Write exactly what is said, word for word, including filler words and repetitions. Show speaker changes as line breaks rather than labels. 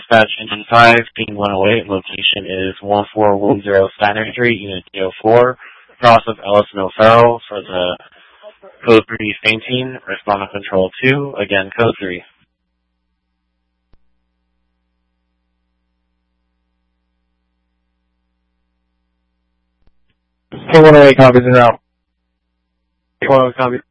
Dispatch Engine five, Team one oh eight, location is one four one zero Steiner Street, Unit D O four, cross of Ellis and O'Farrell for the Code three fainting, respond to Control two, again, Code three.
Team one oh eight copies and out. one oh eight copies.